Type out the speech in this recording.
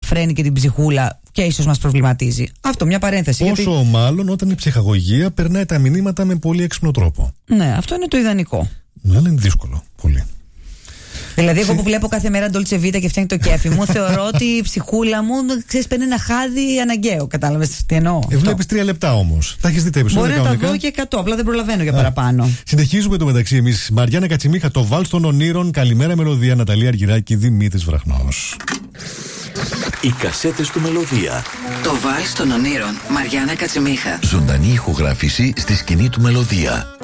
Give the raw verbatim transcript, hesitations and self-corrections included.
φρένει και την ψυχούλα και ίσως μας προβληματίζει. Αυτό, μια παρένθεση. Πόσο γιατί... μάλλον όταν η ψυχαγωγία περνάει τα μηνύματα με πολύ έξυπνο τρόπο. Ναι, αυτό είναι το ιδανικό. Ναι, αλλά είναι δύσκολο. Πολύ. Δηλαδή, εγώ που βλέπω κάθε μέρα Dolce Vita και φτιάχνει το κέφι μου, θεωρώ ότι η ψυχούλα μου, ξέρεις, παίρνει ένα χάδι αναγκαίο. Κατάλαβες τι εννοώ? Ε, βλέπεις τρία λεπτά όμως. Τα έχεις δει τα επεισόδια? Μπορεί να τα δω και εκατό, απλά δεν προλαβαίνω για παραπάνω. Συνεχίζουμε το μεταξύ εμείς. Μαριάννα Κατσιμίχα, το Βάλς των Ονείρων. Καλημέρα Μελωδία, Ναταλία Αργυράκη, Δημήτρης Βραχνός. Οι κασέτες του Μελωδία. Το Βάλς των Ονείρων, Μαριάννα Κατσιμίχα. Ζωντανή ηχογράφηση στη σκηνή του Μελωδία.